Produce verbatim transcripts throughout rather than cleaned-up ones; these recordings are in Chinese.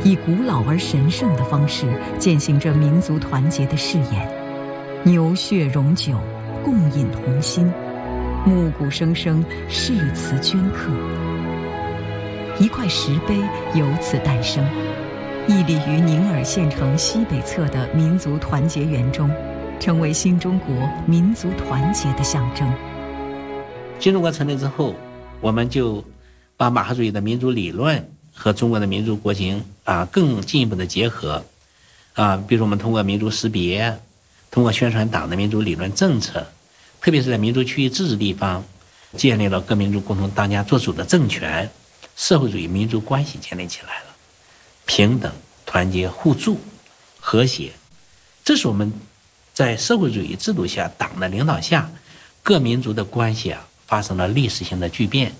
以古老而神圣的方式践行着民族团结的誓言。牛血荣酒，共饮同心，暮鼓声声，誓词镌刻。一块石碑由此诞生，屹立于宁洱县城西北侧的民族团结园中，成为新中国民族团结的象征。 新中国成立之后，我们就把马克思主义的民主理论和中国的民族国情啊更进一步的结合啊，比如我们通过民族识别，通过宣传党的民主理论政策，特别是在民族区域自治地方，建立了各民族共同当家作主的政权，社会主义民族关系建立起来了，平等、团结、互助、和谐，这是我们在社会主义制度下、党的领导下，各民族的关系啊发生了历史性的巨变。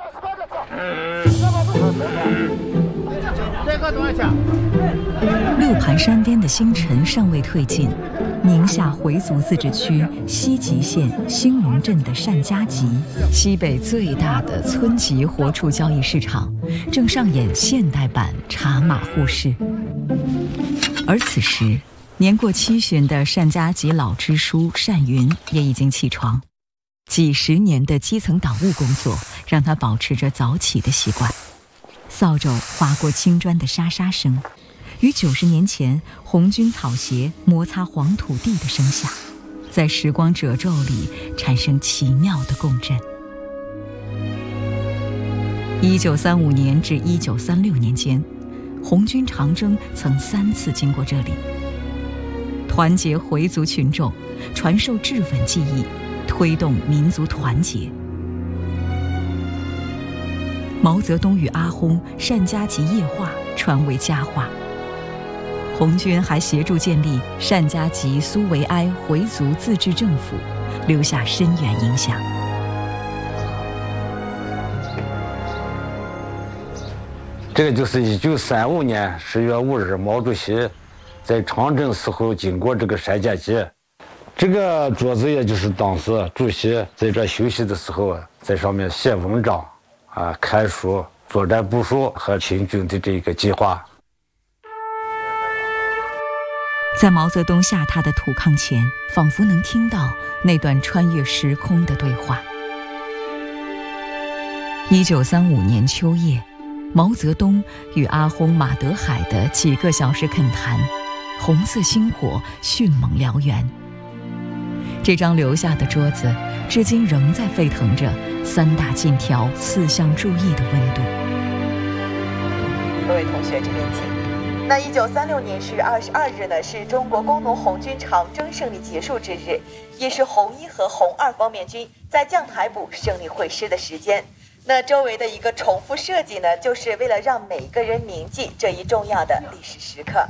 六盘山巅的星辰尚未退尽，宁夏回族自治区西吉县兴隆镇的单家集，西北最大的村级活畜交易市场，正上演现代版茶马互市。而此时，年过七旬的单家集老支书单云也已经起床。几十年的基层党务工作让他保持着早起的习惯。扫帚划过青砖的沙沙声，与九十年前红军草鞋摩擦黄土地的声响，在时光褶皱里产生奇妙的共振。一九三五年至一九三六年间，红军长征曾三次经过这里。团结回族群众，传授治稳技艺，推动民族团结。毛泽东与阿訇单家集夜话传为佳话。红军还协助建立单家集苏维埃回族自治政府，留下深远影响。 这个就是一九三五年十月五日，毛主席在长征时候经过这个单家集，这个桌子也就是当时主席在这休息的时候，在上面写文章啊、看书、作战部署和清军的这个计划。 在毛泽东下榻的土炕前，仿佛能听到那段穿越时空的对话。一九三五年秋夜，毛泽东与阿訇、马德海的几个小时恳谈，红色星火迅猛燎原。这张留下的桌子，至今仍在沸腾着三大禁条、四项注意的温度。 各位同学，这边请。那一九三六年十月二十二日呢，是中国工农红军长征胜利结束之日，也是红一和红二方面军在将台堡胜利会师的时间。那周围的一个重复设计呢，就是为了让每个人铭记这一重要的历史时刻。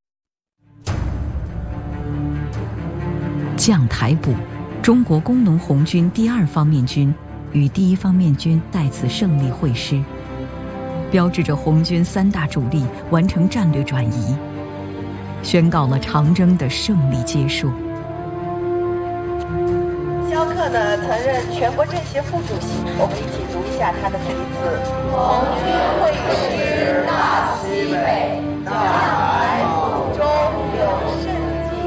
将台堡，中国工农红军第二方面军与第一方面军在此胜利会师，标志着红军三大主力完成战略转移，宣告了长征的胜利结束。 萧克呢曾任全国政协副主席，我们一起读一下他的题字：红军会师大西北，将台堡中有胜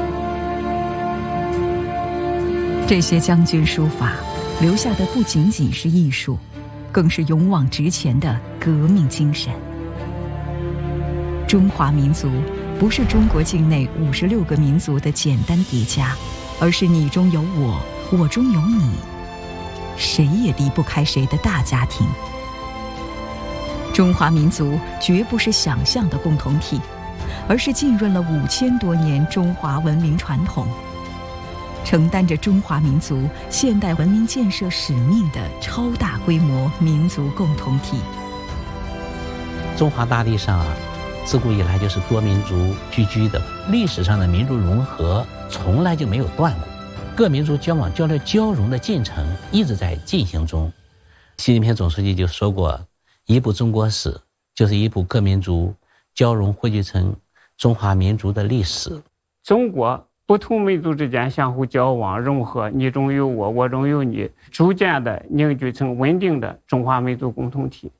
绩。 这些将军书法留下的不仅仅是艺术，更是勇往直前的革命精神。中华民族不是中国境内五十六个民族的简单叠加，而是你中有我，我中有你，谁也离不开谁的大家庭。中华民族绝不是想象的共同体，而是浸润了五千多年中华文明传统，承担着中华民族现代文明建设使命的超大规模民族共同体。 中华大地上啊，自古以来就是多民族聚居的，历史上的民族融合从来就没有断过，各民族交往交流交融的进程一直在进行中。习近平总书记就说过，一部中国史就是一部各民族交融汇聚成中华民族的历史。 中国不同民族之间相互交往融合，你中有我，我中有你，逐渐的凝聚成稳定的中华民族共同体。